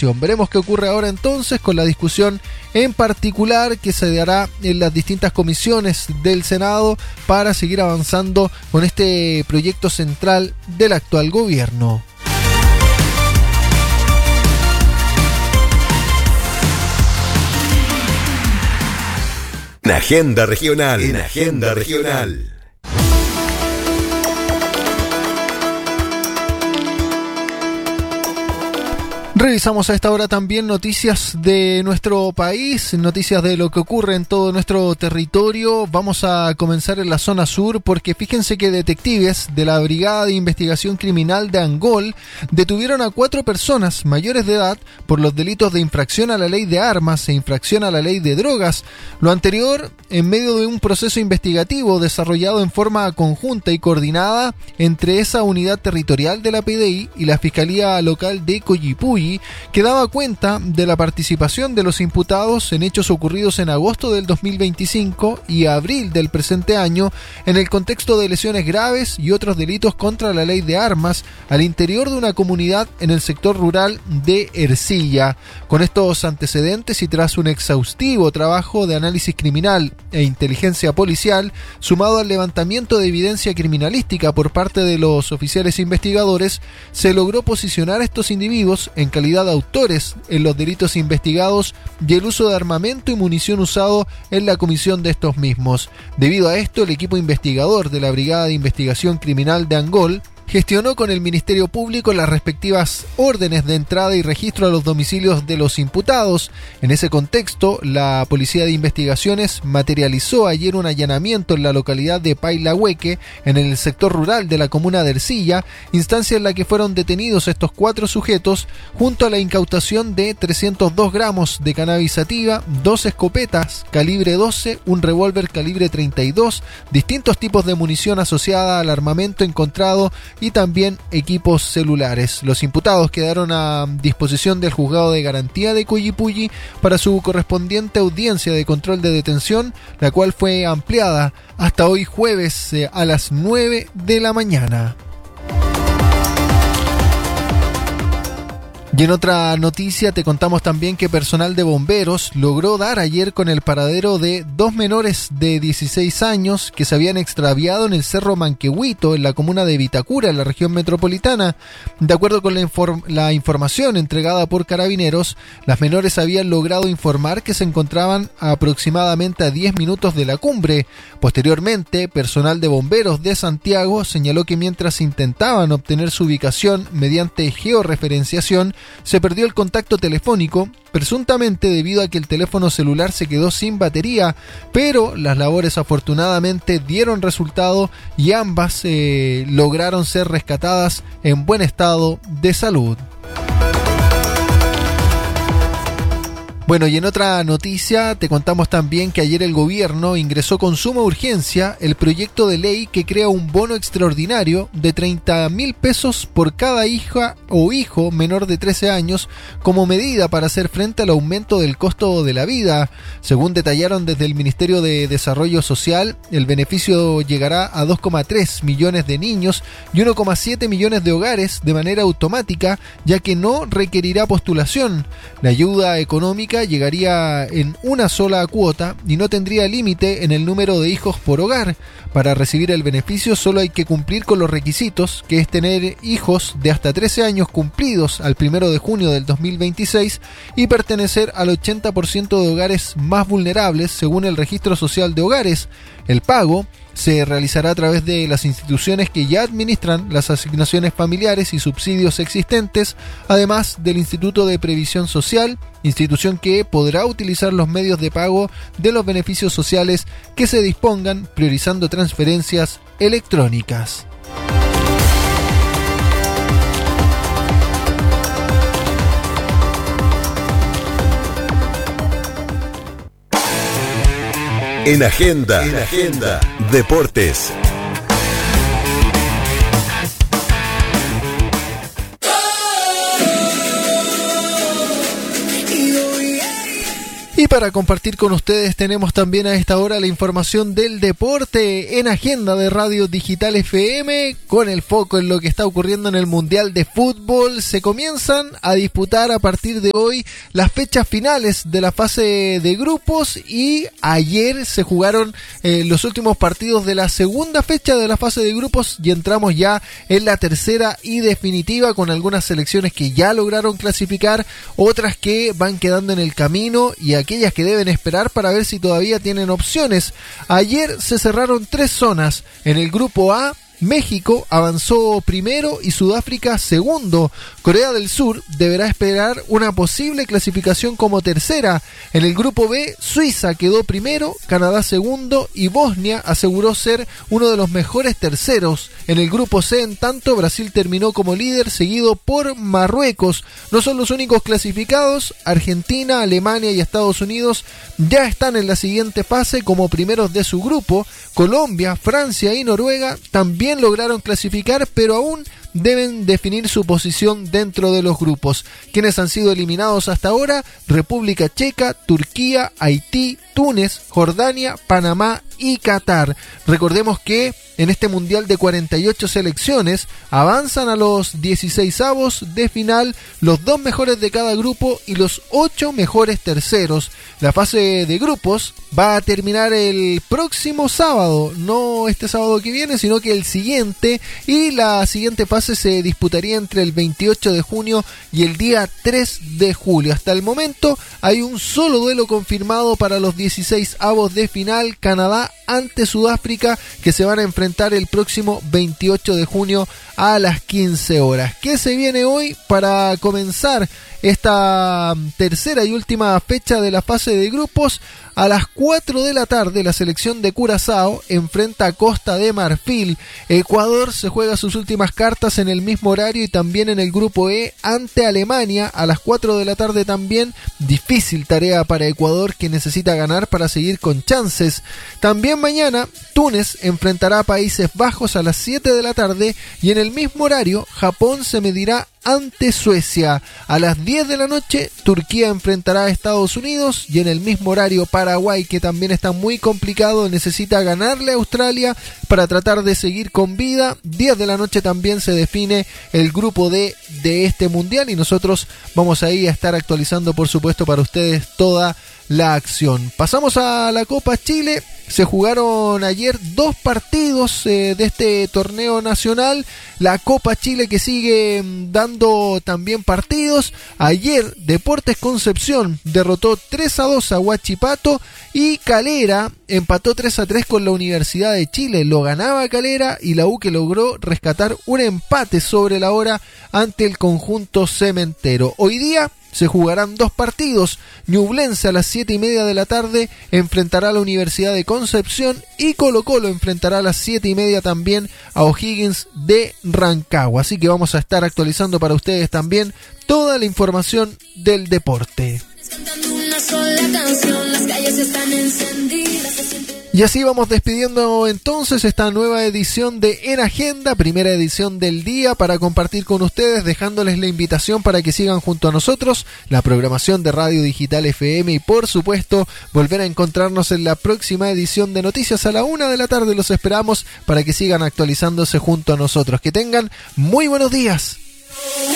investigación. Veremos qué ocurre ahora entonces con la discusión en particular que se dará en las distintas comisiones del Senado para seguir avanzando con este proyecto central del actual gobierno. En Agenda Regional. Revisamos a esta hora también noticias de nuestro país, noticias de lo que ocurre en todo nuestro territorio. Vamos a comenzar en la zona sur porque fíjense que detectives de la Brigada de Investigación Criminal de Angol detuvieron a 4 personas mayores de edad por los delitos de infracción a la ley de armas e infracción a la ley de drogas. Lo anterior en medio de un proceso investigativo desarrollado en forma conjunta y coordinada entre esa unidad territorial de la PDI y la Fiscalía Local de Coyipulli, que daba cuenta de la participación de los imputados en hechos ocurridos en agosto del 2025 y abril del presente año en el contexto de lesiones graves y otros delitos contra la ley de armas al interior de una comunidad en el sector rural de Ercilla. Con estos antecedentes y tras un exhaustivo trabajo de análisis criminal e inteligencia policial, sumado al levantamiento de evidencia criminalística por parte de los oficiales investigadores, se logró posicionar a estos individuos en calidad de autores en los delitos investigados y el uso de armamento y munición usado en la comisión de estos mismos. Debido a esto, el equipo investigador de la Brigada de Investigación Criminal de Angol gestionó con el Ministerio Público las respectivas órdenes de entrada y registro a los domicilios de los imputados. En ese contexto, la Policía de Investigaciones materializó ayer un allanamiento en la localidad de Pailahueque, en el sector rural de la comuna de Ercilla, instancia en la que fueron detenidos estos 4 sujetos, junto a la incautación de 302 gramos de cannabis sativa, 2 escopetas calibre 12, un revólver calibre 32, distintos tipos de munición asociada al armamento encontrado y también equipos celulares. Los imputados quedaron a disposición del Juzgado de Garantía de Coyipulli para su correspondiente audiencia de control de detención, la cual fue ampliada hasta hoy jueves a las 9 de la mañana. Y en otra noticia te contamos también que personal de bomberos logró dar ayer con el paradero de 2 menores de 16 años que se habían extraviado en el Cerro Manquehuito, en la comuna de Vitacura, en la región metropolitana. De acuerdo con la información entregada por Carabineros, las menores habían logrado informar que se encontraban a aproximadamente a 10 minutos de la cumbre. Posteriormente, personal de bomberos de Santiago señaló que mientras intentaban obtener su ubicación mediante georreferenciación, se perdió el contacto telefónico, presuntamente debido a que el teléfono celular se quedó sin batería, pero las labores afortunadamente dieron resultado y ambas lograron ser rescatadas en buen estado de salud. Bueno, y en otra noticia te contamos también que ayer el gobierno ingresó con suma urgencia el proyecto de ley que crea un bono extraordinario de 30.000 pesos por cada hija o hijo menor de 13 años como medida para hacer frente al aumento del costo de la vida. Según detallaron desde el Ministerio de Desarrollo Social, el beneficio llegará a 2,3 millones de niños y 1,7 millones de hogares de manera automática, ya que no requerirá postulación. La ayuda económica llegaría en una sola cuota y no tendría límite en el número de hijos por hogar. Para recibir el beneficio solo hay que cumplir con los requisitos, que es tener hijos de hasta 13 años cumplidos al 1 de junio del 2026 y pertenecer al 80% de hogares más vulnerables según el Registro Social de Hogares. El pago se realizará a través de las instituciones que ya administran las asignaciones familiares y subsidios existentes, además del Instituto de Previsión Social, institución que podrá utilizar los medios de pago de los beneficios sociales que se dispongan, priorizando transferencias electrónicas. En Agenda, Deportes. Y para compartir con ustedes tenemos también a esta hora la información del deporte en Agenda de Radio Digital FM, con el foco en lo que está ocurriendo en el Mundial de Fútbol. Se comienzan a disputar a partir de hoy las fechas finales de la fase de grupos y ayer se jugaron los últimos partidos de la segunda fecha de la fase de grupos y entramos ya en la tercera y definitiva, con algunas selecciones que ya lograron clasificar, otras que van quedando en el camino y aquellas que deben esperar para ver si todavía tienen opciones. Ayer se cerraron 3 zonas. En el grupo A, México avanzó primero y Sudáfrica segundo. Corea del Sur deberá esperar una posible clasificación como tercera. En el grupo B, Suiza quedó primero, Canadá segundo y Bosnia aseguró ser uno de los mejores terceros. En el grupo C, en tanto, Brasil terminó como líder, seguido por Marruecos. No son los únicos clasificados. Argentina, Alemania y Estados Unidos ya están en la siguiente fase como primeros de su grupo. Colombia, Francia y Noruega también lograron clasificar, pero aún deben definir su posición dentro de los grupos. Quienes han sido eliminados hasta ahora: República Checa, Turquía, Haití, Túnez, Jordania, Panamá y Qatar. Recordemos que en este mundial de 48 selecciones avanzan a los 16avos de final los 2 mejores de cada grupo y los 8 mejores terceros. La fase de grupos va a terminar el próximo sábado, no este sábado que viene, sino que el siguiente, y la siguiente fase se disputaría entre el 28 de junio y el día 3 de julio. Hasta el momento hay un solo duelo confirmado para los 16avos de final: Canadá ante Sudáfrica, que se van a enfrentar el próximo 28 de junio a las 15 horas. ¿Qué se viene hoy para comenzar esta tercera y última fecha de la fase de grupos? A las 4 de la tarde la selección de Curazao enfrenta a Costa de Marfil. Ecuador se juega sus últimas cartas en el mismo horario y también en el grupo E ante Alemania a las 4 de la tarde también. Difícil tarea para Ecuador, que necesita ganar para seguir con chances. También mañana Túnez enfrentará a Países Bajos a las 7 de la tarde y en el mismo horario Japón se medirá ante Suecia. A las 10 de la noche Turquía enfrentará a Estados Unidos y en el mismo horario Paraguay, que también está muy complicado, necesita ganarle a Australia para tratar de seguir con vida. 10 de la noche también se define el grupo D de este mundial y nosotros vamos ahí a estar actualizando, por supuesto, para ustedes toda la acción. Pasamos a la Copa Chile. Se jugaron ayer 2 partidos de este torneo nacional. La Copa Chile que sigue dando también partidos. Ayer Deportes Concepción derrotó 3-2 a Huachipato y Calera empató 3-3 con la Universidad de Chile. Lo ganaba Calera y la U, que logró rescatar un empate sobre la hora ante el conjunto cementero. Hoy día se jugarán 2 partidos. Ñublense a las 7:30 de la tarde enfrentará a la Universidad de Concepción y Colo Colo enfrentará a las 7:30 también a O'Higgins de Rancagua. Así que vamos a estar actualizando para ustedes también toda la información del deporte. Y así vamos despidiendo entonces esta nueva edición de En Agenda, primera edición del día, para compartir con ustedes, dejándoles la invitación para que sigan junto a nosotros la programación de Radio Digital FM y, por supuesto, volver a encontrarnos en la próxima edición de Noticias a la 1 de la tarde. Los esperamos para que sigan actualizándose junto a nosotros. Que tengan muy buenos días.